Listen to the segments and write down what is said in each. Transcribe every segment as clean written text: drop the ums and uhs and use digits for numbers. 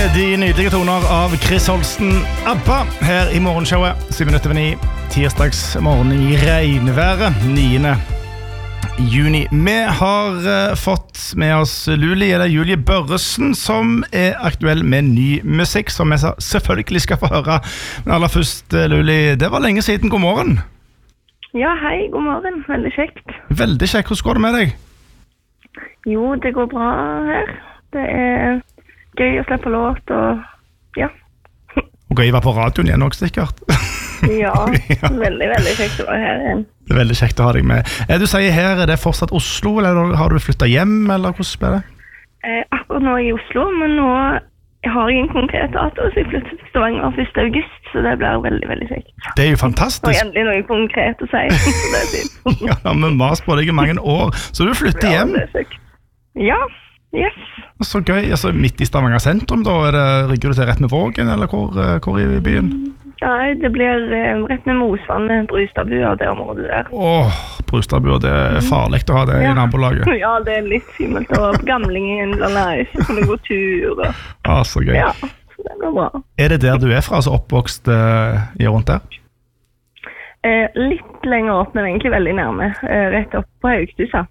de nydelige toner av Chris Holsten ABBA her i morgenshowet 7:09 tirsdags morgen i regnværet 9. juni. Vi har fått med oss Julie Børresen, som aktuell med ny musikk, som vi selvfølgelig skal få høre. Men aller først, Julie, det var lenge siden. God morgen. Ja, hei, god morgen. Veldig kjekt. Veldig kjekt. Hvordan går det med deg? Jo, det går bra her. Det gøy å slippe låt, og ja. Og gøy å være på radioen igjen også, sikkert. Ja, veldig, veldig kjekt å være her igjen. Det veldig kjekt å ha deg med. Du sier her, det fortsatt Oslo, eller har du flyttet hjem, eller hvordan blir det? Akkurat nå i Oslo, men nå har jeg en konkret dato, så jeg flytter til Stavanger 1. august, så det blir veldig, veldig kjekt. Det jo fantastisk. Og endelig noe konkret å si, så det fint. Ja, men mas på deg i mange år, så du flytter hjem? Ja, det kjekt. Ja, yes. Så gøy, altså midt i Stavanger sentrum da, rigger du til rett med Vågen, eller hvor i byen? Nei, det blir rett med Mosvannet, Brustadbua, det området der. Brustadbua, det farlig å ha det i nabolaget. Ja, det litt himmelt, og gamlingen, eller så kan du gå tur. Og... så gøy. Ja, så det blir bra. Det der du fra, altså oppvokst i rundt der? Litt lenger opp, men egentlig veldig nærme. Rett opp på Haugstusa.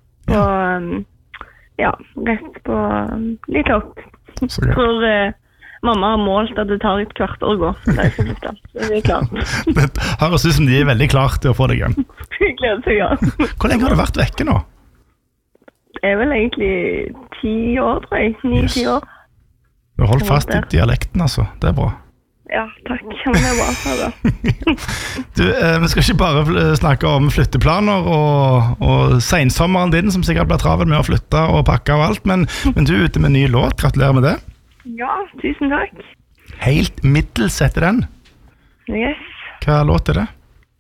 Ja, rett på litt opp. Så gøy. Tror mamma har målt at det tar et kvart år å gå. Det så flyttet, så det klart. Det høres ut som de veldig klart til å få deg hjem. Jeg gleder seg, ja. Hvor lenge har du vært vekke nå? Det vel egentlig 10 år, tror jeg. 9-10 år. Du har holdt fast i dialekten, altså. Det bra. Ja, takk. Men det bra, så Du, vi skal ikke bare snakke om flytteplaner og sensommeren din, som sikkert blir travel med å flytte og pakke og alt, men du er ute med ny låt. Gratulerer med det. Ja, tusen takk. Helt middels etter den. Yes. Hva låt det?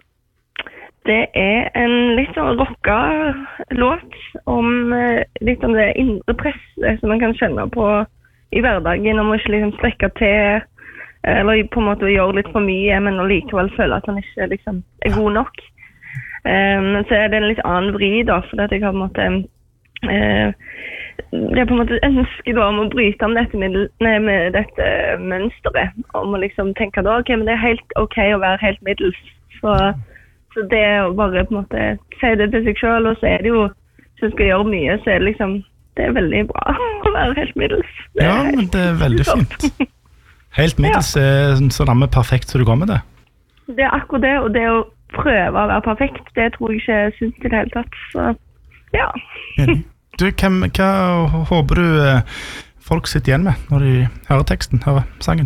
Det en litt sånn rocka låt om litt om det indre presset som man kan kjenne på i hverdagen, om å ikke liksom strekke til, eller på en måte gjøre litt for mye, men likevel føle at han ikke liksom god nok. Men så det en litt annen vri da, for at jeg har på en måte... det på en måte ønsker da om å bryte om dette med dette mønsteret, om å liksom tenke da, ok, men det helt ok å være helt middels, så det å bare på en måte si det til seg selv, og så det jo, hvis du skal gjøre mye, så det liksom, det veldig bra å være helt middels. Ja, men det veldig fint. Helt middels så ramme perfekt så du går med det. Det akkurat det, og det å prøve å være perfekt, det tror jeg ikke jeg synes til det hele tatt, så ja. Du, hva håper du folk sitter igjen med når de hører teksten, hører sangen?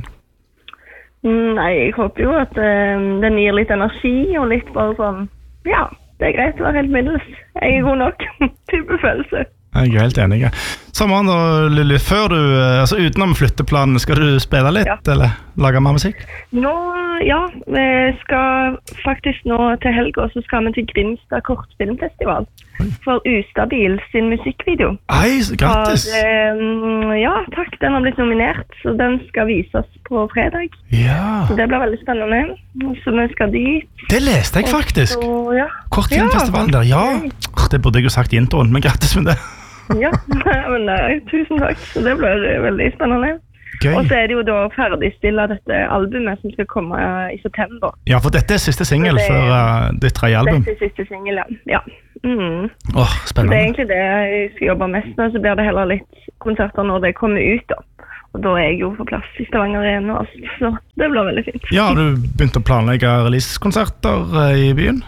Nei, jeg håper jo at den gir litt energi og litt bare sånn, ja, det greit å være helt middels. Jeg god nok, type følelse. Jeg helt enig. Sommeren da, Lille, før du, altså utenom flytteplanen, skal du spille litt, eller lage mer musikk? Nå, ja, vi skal faktisk nå til helga, så skal vi til Grimstad Kortfilmfestival for Ustabil sin musikkvideo. Grattis! Ja, takk, den har blitt nominert, så den skal vises på fredag. Ja. Så det blir veldig spennende, så vi skal dit. Det leste jeg faktisk! Så, ja. Kortfilmfestivalen der, ja. Det burde jeg jo sagt i introen, men grattis med det. Ja, men tusen takk. Så det blir veldig spennende. Gøy. Og så det jo da ferdigstille dette albumet som skal komme i september. Ja, for dette siste single før ditt 3. album. Dette siste single, ja. Spennende. Det egentlig det jeg skal jobbe mest med, så blir det heller litt konserter når det kommer ut da. Og da jeg jo på plass i Stavanger igjen, så det blir veldig fint. Ja, har du begynt å planlegge releasekonserter i byen?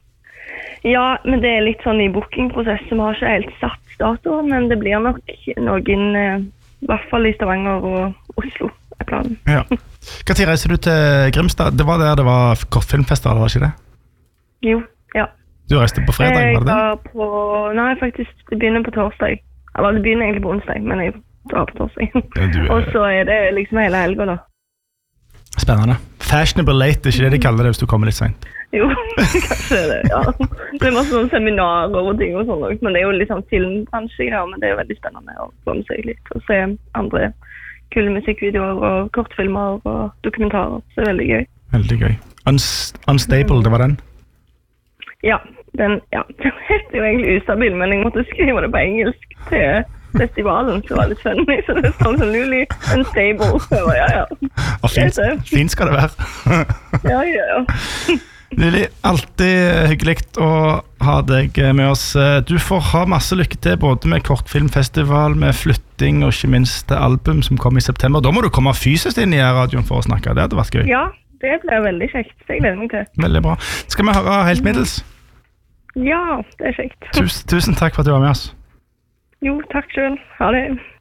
Ja, men det litt sånn i bookingprosess, så vi har ikke helt satt dato, men det blir nok noen, i hvert fall i Stavanger og Oslo, planen. Ja. Hva tid reiser du til Grimstad? Det var der det var kortfilmfestival, var ikke det? Jo, ja. Du reiste på fredag, var det det? Nei, faktisk, det begynner på torsdag. Eller det begynner egentlig på onsdag, men jeg drar på torsdag. Og så det liksom hele helga da. Spennende. Fashionable late, ikke det de kaller det hvis du kommer litt sent? Jo, kanskje det, ja. Det masse sånne seminarer og ting og sånn, men det jo litt sånn filmbransje her, men det jo veldig spennende å få med seg litt, og se andre kule musikkvideoer og kortfilmer og dokumentarer, så det veldig gøy. Veldig gøy. Unstable, det var den? Ja, den heter jo egentlig Ustabil, men jeg måtte skrive det på engelsk til festivalen, så var det litt funny, så det står sånn Luli, unstable, så jeg bare, ja. Fint skal det være. Ja. Lili, alltid hyggelig å ha deg med oss. Du får ha masse lykke til, både med kortfilmfestival, med flytting, og ikke minst album som kommer i september. Da må du komme fysisk inn i radioen for å snakke, det hadde vært gøy. Ja, det blir veldig kjekt, det gleder meg til. Veldig bra. Skal vi høre helt middels? Ja, det kjekt. Tusen takk for at du var med oss. Jo, takk selv. Ha det.